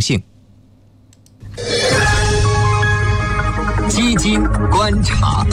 性。 基金观察。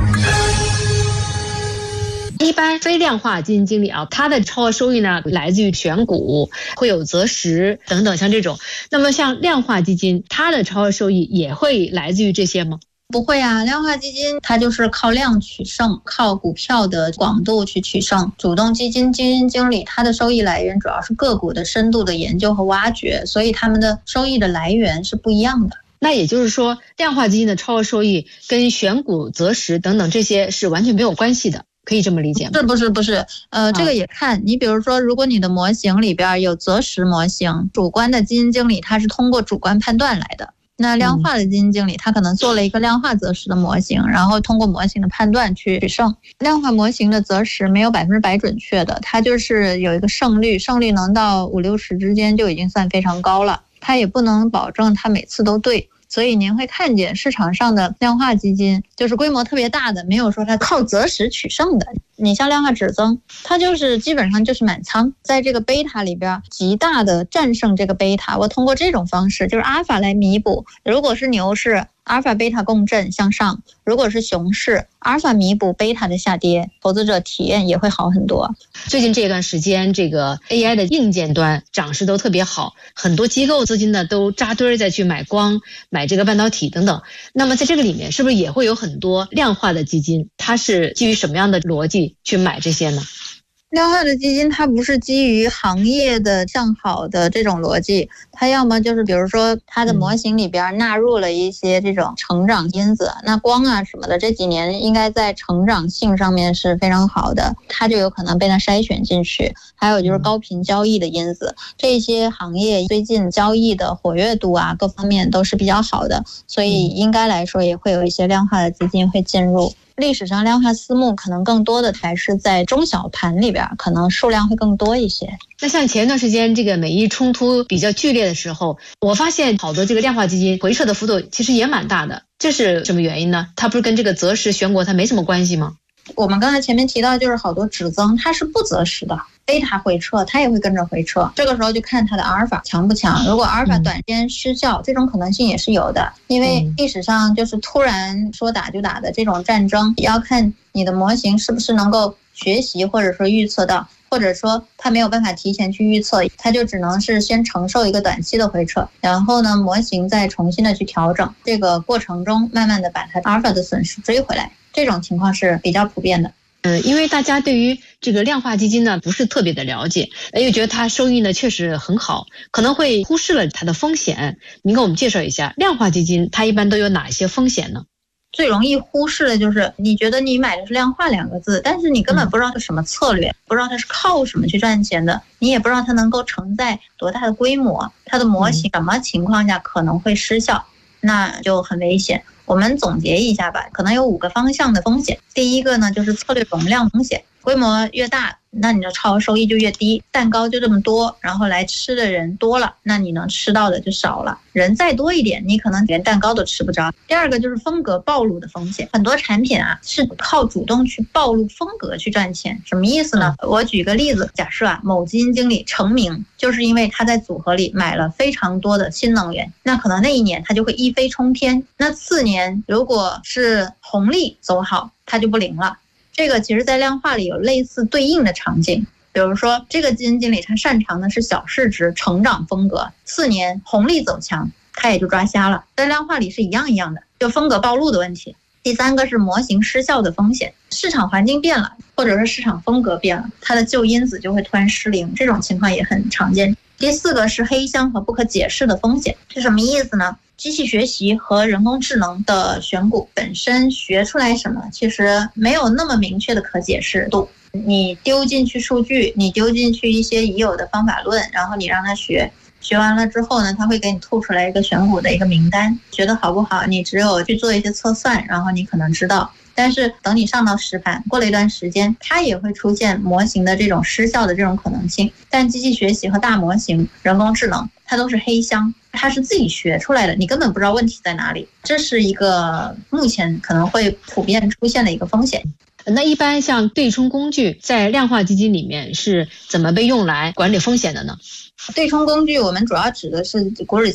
一般非量化基金经理啊，他的超额收益呢来自于选股，会有择时等等，像这种。那么像量化基金，它的超额收益也会来自于这些吗？ 不会啊，量化基金它就是靠量取胜，靠股票的广度去取胜。主动基金经理它的收益来源主要是个股的深度的研究和挖掘，所以他们的收益的来源是不一样的。 那也就是说，量化基金的超额收益跟选股、择时等等这些是完全没有关系的，可以这么理解吗？ 不是，这个也看你，比如说，如果你的模型里边有择时模型，主观的基金经理他是通过主观判断来的。那量化的基金经理他可能做了一个量化择时的模型，然后通过模型的判断去取胜。量化模型的择时没有100%准确的，它就是有一个胜率能到50-60之间就已经算非常高了，它也不能保证它每次都对。所以您会看见市场上的量化基金就是规模特别大的，没有说它靠择时取胜的。你像量化指增，它就是基本上就是满仓，在这个贝塔里边极大的战胜这个贝塔。我通过这种方式就是阿尔法来弥补，如果是牛市，阿尔法贝塔共振向上；如果是熊市，阿尔法弥补贝塔的下跌，投资者体验也会好很多。 最近这段时间，这个 AI 的硬件端涨势都特别好，很多机构资金呢都扎堆再去买光、买这个半导体等等。那么在这个里面，是不是也会有很多量化的基金？它是基于什么样的逻辑去买这些呢？ 量化的基金它不是基于行业的向好的这种逻辑，它要么就是比如说它的模型里边纳入了一些这种成长因子，那光啊什么的这几年应该在成长性上面是非常好的，它就有可能被它筛选进去。还有就是高频交易的因子，这些行业最近交易的活跃度啊各方面都是比较好的，所以应该来说也会有一些量化的基金会进入。历史上量化私募可能更多的还是在中小盘里边，可能数量会更多一些。 那像前一段时间这个美伊冲突比较剧烈的时候，我发现好多这个量化基金回撤的幅度其实也蛮大的，这是什么原因呢？它不是跟这个择时选股它没什么关系吗？ 我们刚才前面提到就是好多指增它是不择时的，贝塔回撤它也会跟着回撤，这个时候就看它的阿尔法强不强。如果阿尔法短间失效，这种可能性也是有的，因为历史上就是突然说打就打的这种战争，也要看你的模型是不是能够学习或者说预测到，或者说它没有办法提前去预测，它就只能是先承受一个短期的回撤，然后呢模型再重新的去调整，这个过程中慢慢的把它阿尔法的损失追回来，这种情况是比较普遍的。 因为大家对于这个量化基金呢不是特别的了解，又觉得它收益呢确实很好，可能会忽视了它的风险。您给我们介绍一下量化基金它一般都有哪些风险呢？ 最容易忽视的就是你觉得你买的是量化2个字，但是你根本不知道它什么策略，不知道它是靠什么去赚钱的，你也不知道它能够承载多大的规模，它的模型什么情况下可能会失效，那就很危险。我们总结一下吧，可能有5个方向的风险。第一个呢，就是策略容量风险，规模越大，那你的超额收益就越低，蛋糕就这么多，然后来吃的人多了，那你能吃到的就少了，人再多一点，你可能连蛋糕都吃不着。第二个就是风格暴露的风险，很多产品啊是靠主动去暴露风格去赚钱。什么意思呢？我举个例子，假设某基金经理成名就是因为他在组合里买了非常多的新能源，那可能那一年他就会一飞冲天，那次年如果是红利走好，他就不灵了。这个其实在量化里有类似对应的场景，比如说这个基金经理他擅长的是小市值成长风格，次年红利走强，他也就抓瞎了。在量化里是一样的，就风格暴露的问题。第三个是模型失效的风险，市场环境变了，或者是市场风格变了，它的旧因子就会突然失灵，这种情况也很常见。第四个是黑箱和不可解释的风险，是什么意思呢？机器学习和人工智能的选股本身学出来什么，其实没有那么明确的可解释度。你丢进去数据，你丢进去一些已有的方法论，然后你让它学完了之后呢，它会给你吐出来一个选股的一个名单，学得好不好，你只有去做一些测算，然后你可能知道。但是等你上到实盘，过了一段时间，它也会出现模型的这种失效的这种可能性。但机器学习和大模型、人工智能，它都是黑箱，它是自己学出来的，你根本不知道问题在哪里。这是一个目前可能会普遍出现的一个风险。 那一般像对冲工具在量化基金里面是怎么被用来管理风险的呢？ 对冲工具我们主要指的是股指